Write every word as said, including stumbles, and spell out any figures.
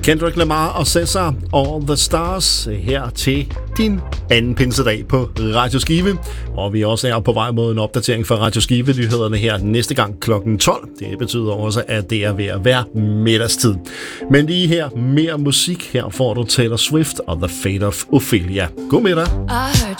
Kendrick Lamar og Cesar, All the Stars, her til din anden pinsedag på Radio Skive. Og vi også er på vej mod en opdatering fra Radio Skive-nyhederne her næste gang klokken tolv. Det betyder også, at det er ved at være middagstid. Men lige her, mere musik. Her får du Taylor Swift og The Fate of Ophelia. God middag.